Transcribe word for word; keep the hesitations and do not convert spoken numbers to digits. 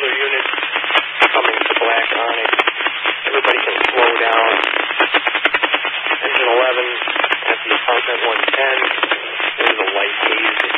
other units coming to Black Onyx. Everybody can slow down. Engine eleven at the apartment one ten. There's a light haze